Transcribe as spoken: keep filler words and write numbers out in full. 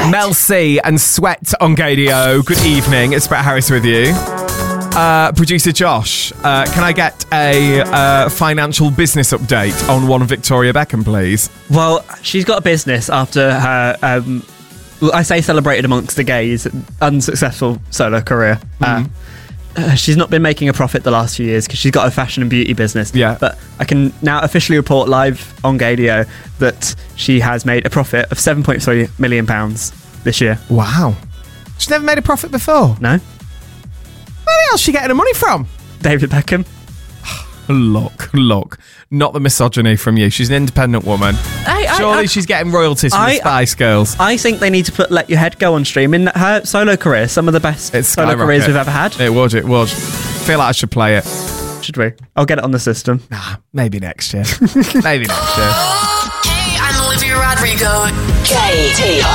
Mel C and Sweat on Gadio. Good evening. It's Brett Harris with you. Uh, producer Josh, uh, can I get a uh, financial business update on one Victoria Beckham, please? Well, she's got a business after her, um, well, I say celebrated amongst the gays, unsuccessful solo career. Mm-hmm. Uh, uh, she's not been making a profit the last few years because she's got a fashion and beauty business. Yeah. But I can now officially report live on Gadio that she has made a profit of seven point three million pounds this year. Wow. She's never made a profit before? No. Where the hell's she getting the money from? David Beckham. Look, look. Not the misogyny from you. She's an independent woman. I, I, Surely I, she's getting royalties from I, the Spice Girls. I think they need to put Let Your Head Go on stream. In her solo career, some of the best It's solo skyrocket. careers we've ever had. It would, it would. Feel like I should play it. Should we? I'll get it on the system. Nah, maybe next year. Maybe next year. Hey, I'm Olivia Rodrigo. K T R